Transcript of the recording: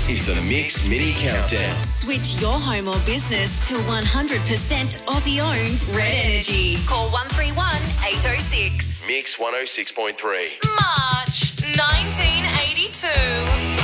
This is the Mix Mini Countdown. Switch your home or business to 100% Aussie owned Red Energy. Call 131 806. Mix 106.3. March 1982.